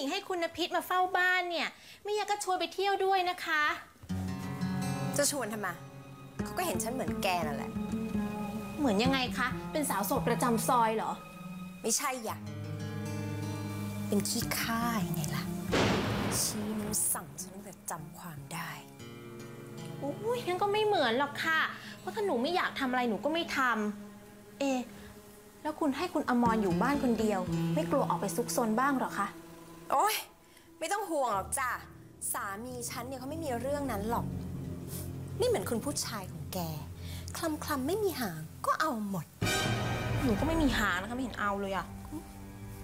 ญิงให้คุณณพิษมาเฝ้าบ้านเนี่ยไม่อยากก็ชวนไปเที่ยวด้วยนะคะจะชวนทำไมเขาก็เห็นฉันเหมือนแกนั่นแหละเหมือนยังไงคะเป็นสาวโสดประจำซอยเหรอไม่ใช่อย่าเป็นขี้ข้ายังไงล่ะชี้นิ้วสั่งฉันตั้งแต่จำความได้อุ้ยงั้นก็ไม่เหมือนหรอกค่ะเพราะถ้าหนูไม่อยากทำอะไรหนูก็ไม่ทำแล้วคุณให้คุณอมรอยู่บ้านคนเดียวไม่กลัวออกไปซุกซนบ้างหรอคะโอ๊ยไม่ต้องห่วงหรอกจ้ะสามีฉันเนี่ยเขาไม่มีเรื่องนั้นหรอกไม่เหมือนคุณผู้ชายของแกคลำไม่มีหางก็เอาหมดหนูก็ไม่มีหางนะคะไม่เห็นเอาเลยอะ